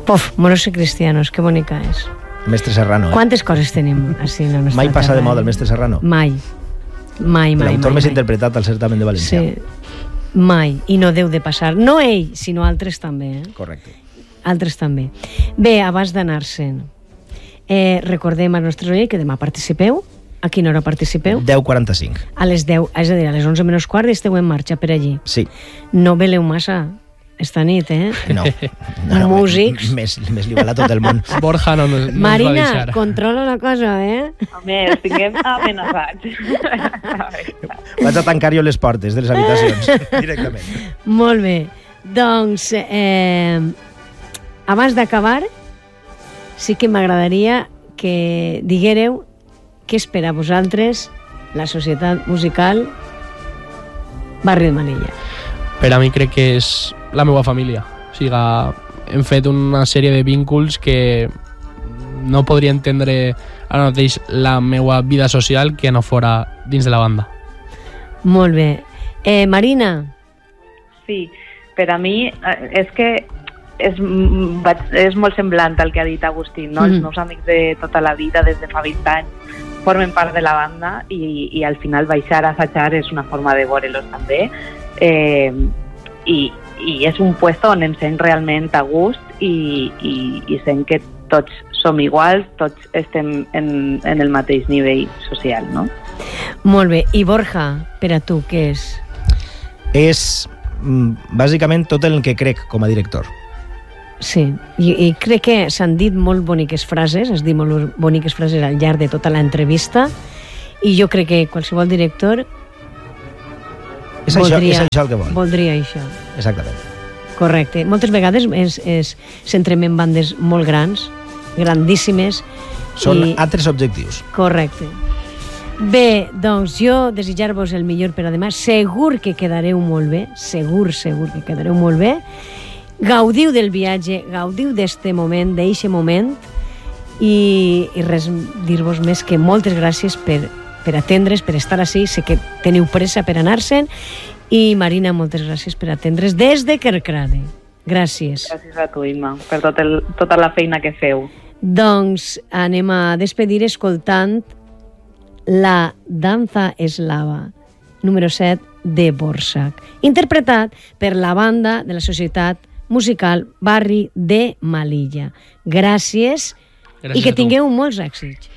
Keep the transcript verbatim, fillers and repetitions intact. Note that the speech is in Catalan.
Pof, Moros y Cristianos, que bonica és. Mestre Serrano, eh? Quantes coses tenim així en la nostra Mai passa terra, de moda eh? el Mestre Serrano. Mai. Mai, mai, L'autor mai, més mai. interpretat al certamen de València. Sí, mai. I no deu de passar. No ell, sinó altres també. Eh? Correcte. Altres també. Bé, abans d'anar-se'n, eh, recordem als nostres oients que demà participeu. A quina hora participeu? deu quaranta-cinc. A les deu, és a dir, a les onze menys quart esteu en marxa per allí. Sí. No veleu massa esta nit, eh? No. no Músics. Més, més li val a tot el món. Borja no, no, no Marina, ens va deixar. controla la cosa, eh? Home, els tinguem amenaçats. Vaig a tancar jo les portes de les habitacions, directament. Molt bé. Doncs, eh, abans d'acabar, sí que m'agradaria que diguéreu què espera a vosaltres la Societat Musical Barri de Malilla. Per a mi crec que és la meva família. O sigui, hem fet una sèrie de vínculs que no podria entendre ara mateix la meva vida social que no fora dins de la banda. Molt bé. Eh, Marina? Sí, per a mi eh, és que és, vaig, és molt semblant al que ha dit Agustín, no? Mm. Els meus amics de tota la vida, des de fa vint anys, formen part de la banda i, i al final baixar a assajar és una forma de veure-los també. Eh, i, i és un puesto on em sent realment a gust i, i, i sent que tots som iguals, tots estem en, en el mateix nivell social, no? Molt bé. I Borja, per a tu, què és? És bàsicament tot el que crec com a director. Sí, i, i crec que s'han dit molt boniques frases, has dit molt boniques frases al llarg de tota l'entrevista, i jo crec que qualsevol director és, voldria, això, és això el que vol. Voldria això. Exactament. Correcte. Moltes vegades és, és, s'entrem en bandes molt grans, grandíssimes. Són i... altres objectius. Correcte. Bé, doncs jo desitjar-vos el millor per a demà. Segur que quedareu molt bé, segur, segur que quedareu molt bé. Gaudiu del viatge, gaudiu d'este moment, d'eixe moment, i, i res dir-vos més que moltes gràcies per, per atendre's, per estar així. Sé que teniu pressa per anar-se'n, i Marina, moltes gràcies per atendre's des de Kerkrade. Gràcies. Gràcies a tu, Imma, per tot el, tota la feina que feu. Doncs anem a despedir escoltant La danza eslava, número set, de Borsak, interpretat per la banda de la Societat Musical Barri de Malilla. Gràcies, Gràcies i que tingueu molts èxits.